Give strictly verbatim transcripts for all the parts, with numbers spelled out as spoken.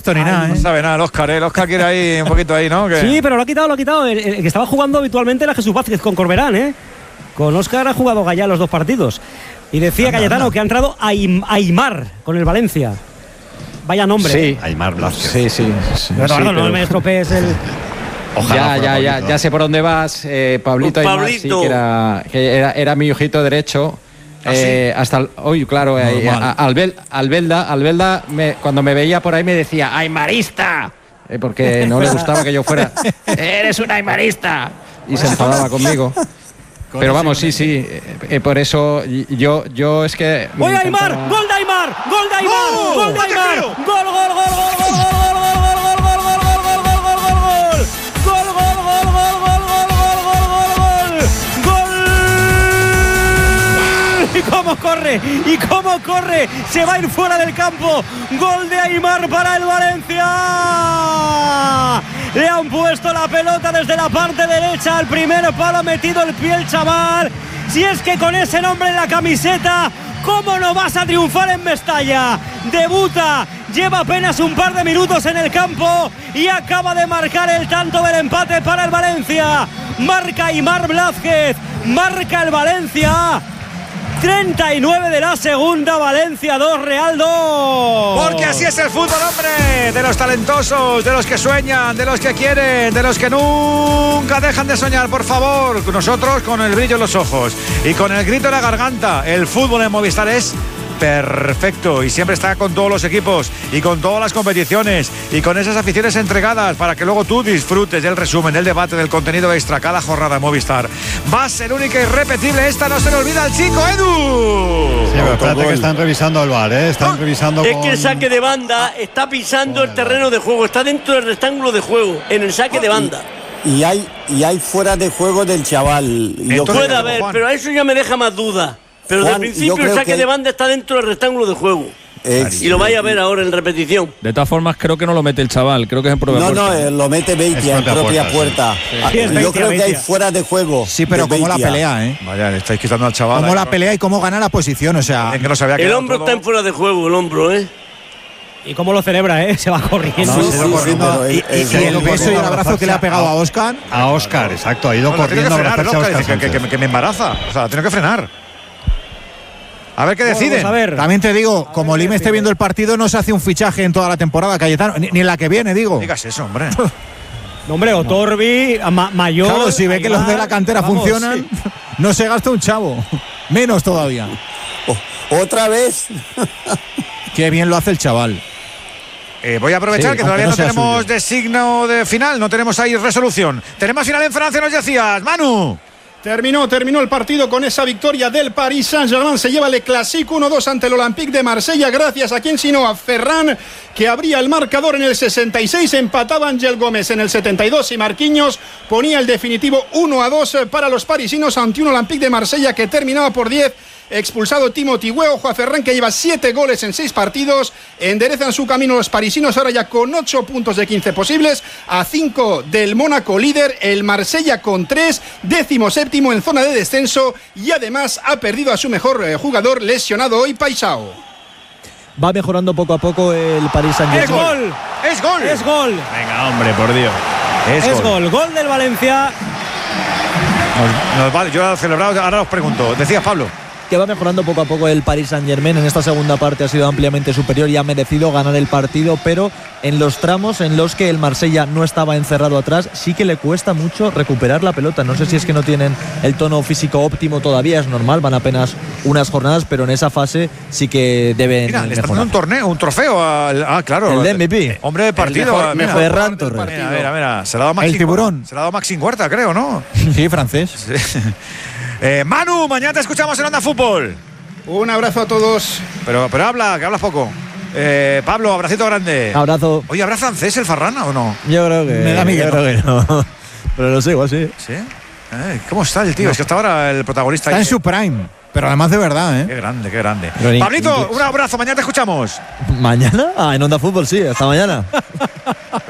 visto ni nada, ¿eh? No sabe nada el Óscar, ¿eh? El Óscar quiere ahí un poquito ahí, ¿no? Que... Sí, pero lo ha quitado, lo ha quitado. El, el que estaba jugando habitualmente era Jesús Vázquez con Corberán, ¿eh? Con Óscar ha jugado Gallá los dos partidos. Y decía anda, Cayetano anda. que ha entrado Aim, Aimar con el Valencia. Vaya nombre. Sí, ¿eh? Aimar Blázquez. Sí, sí. sí, pero, sí no, pero... no me estropees el... Ojalá ya, ya, ya, ya sé por dónde vas, eh, Pablito. Aimar, sí, que era, que era, era mi ojito derecho. ¿Ah, eh, sí? Hasta el, hoy, claro, eh, a, Albel, Albelda, Albelda me, cuando me veía por ahí me decía ¡Aimarista! Eh, porque no le gustaba que yo fuera ¡Eres un aimarista! Y se enfadaba conmigo. Pero vamos, sí, sí, eh, por eso yo, yo es que... ¡Voy a Aimar! ¡Gol de Aimar! ¡Gol de Aimar! ¡Oh! ¡Gol de Aimar! ¡Gol, gol, gol, gol, gol, gol, gol, gol, gol, gol, gol, gol, gol, gol, ¡y cómo corre! ¡Y cómo corre! ¡Se va a ir fuera del campo! ¡Gol de Aimar para el Valencia! Le han puesto la pelota desde la parte derecha al primer palo, ha metido el pie el chaval. Si es que con ese nombre en la camiseta, ¿cómo no vas a triunfar en Mestalla? Debuta, lleva apenas un par de minutos en el campo y acaba de marcar el tanto del empate para el Valencia. Marca Aimar Blázquez, marca el Valencia. treinta y nueve de la segunda, Valencia dos, Real dos. Porque así es el fútbol, hombre. De los talentosos, de los que sueñan, de los que quieren, de los que nunca dejan de soñar, por favor. Nosotros con el brillo en los ojos y con el grito en la garganta. El fútbol en Movistar es perfecto y siempre está con todos los equipos y con todas las competiciones y con esas aficiones entregadas para que luego tú disfrutes del resumen, del debate, del contenido extra cada jornada de Movistar. Va a ser única y irrepetible esta, no se le olvida al chico Edu. Sí, pero espérate que están revisando el V A R, ¿eh? Están no, revisando es con... que el saque de banda está pisando el terreno de juego, está dentro del rectángulo de juego, en el saque de banda. Y hay, y hay fuera de juego del chaval. Puede haber, pero eso ya me deja más dudas. Pero Juan, de principio el saque de banda está dentro del rectángulo de juego. Es, y lo vaya a ver ahora en repetición. De todas formas, creo que no lo mete el chaval, creo que es en propia no, puerta. No, no, lo mete Beitia en propia puerta. Sí. Sí. Sí, yo creo que hay fuera de juego. Sí, pero cómo la pelea, ¿eh? Vaya, le estáis quitando al chaval. Cómo la pelea y cómo gana la posición, o sea. Es que no sabía que el hombro todo. Está en fuera de juego, el hombro, ¿eh? Y cómo lo celebra, ¿eh? Se va corriendo. No, sí, se va corriendo. Sí, y, y, y el beso y el abrazo que le ha pegado a Óscar. A Óscar, exacto. Ha ido no, corriendo a abrazarse a Óscar. Que, que, que, que me embaraza. O sea, tengo que frenar. A ver qué deciden. Bueno, a ver. También te digo, a como Lime esté viendo el partido, no se hace un fichaje en toda la temporada, Cayetano, ni, ni en la que viene, digo. No digas eso, hombre. No, hombre, Otorbi, ma Mayor. Claro, si ve Aymar, que los de la cantera vamos, funcionan, sí. No se gasta un chavo. Menos todavía. Oh, ¿Otra vez? Qué bien lo hace el chaval. Eh, voy a aprovechar sí, que todavía no, no tenemos suyo. Designo de final, no tenemos ahí resolución. Tenemos final en Francia, nos decías, Manu. Terminó, terminó el partido con esa victoria del Paris Saint-Germain. Se lleva el Classique uno dos ante el Olympique de Marsella. Gracias a quien sino a Ferran, que abría el marcador en el sesenta y seis. Empataba Ángel Gómez en el setenta y dos y Marquinhos ponía el definitivo uno a dos para los parisinos ante un Olympique de Marsella que terminaba por diez. Expulsado Timothy Weah. Ojo a Ferran, que lleva siete goles en seis partidos. Enderezan su camino los parisinos ahora ya con ocho puntos de quince posibles. A cinco del Mónaco líder. El Marsella con tres. Décimo séptimo en zona de descenso. Y además ha perdido a su mejor eh, jugador lesionado hoy, Paisao. Va mejorando poco a poco el Paris Saint-Germain. ¡Es gol! ¡Es gol! ¡Es gol! Venga, hombre, por Dios. Es, es gol. gol. Gol del Valencia. Nos, nos vale, yo lo he celebrado, ahora os pregunto. Decías, Pablo. Que va mejorando poco a poco el Paris Saint-Germain. En esta segunda parte ha sido ampliamente superior y ha merecido ganar el partido, pero en los tramos en los que el Marsella no estaba encerrado atrás, sí que le cuesta mucho recuperar la pelota. No sé si es que no tienen el tono físico óptimo todavía, es normal, van apenas unas jornadas, pero en esa fase sí que deben Mira, mejorar. le están dando un torneo, un trofeo al, ah, claro, el de M V P. Hombre de partido. El mejor, Ferran Torres. Mira, mira, mira, se la ha dado Maxim, el tiburón. Se la ha dado Maxim Huerta, creo, ¿no? Sí, francés. Sí. Eh, Manu, mañana te escuchamos en Onda Fútbol. Un abrazo a todos. Pero, pero habla, que hablas poco. Eh, Pablo, abracito grande. Abrazo. Oye, ¿habrá francés el Farrana o no? Yo creo que. Me da miedo. Yo creo que no. Pero lo sé, igual sí. ¿Sí? Eh, ¿Cómo está el tío? No. Es que hasta ahora el protagonista. Está ahí, en su prime. Pero además de verdad, ¿eh? Qué grande, qué grande. Pero Pablito, un abrazo. Mañana te escuchamos. ¿Mañana? Ah, en Onda Fútbol sí. Hasta mañana.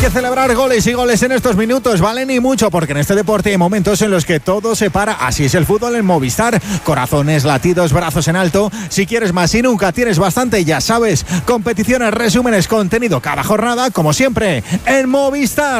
que celebrar goles y goles en estos minutos, valen y mucho, porque en este deporte hay momentos en los que todo se para. Así es el fútbol en Movistar. Corazones, latidos, brazos en alto. Si quieres más y nunca tienes bastante, ya sabes. Competiciones, resúmenes, contenido cada jornada, como siempre, en Movistar.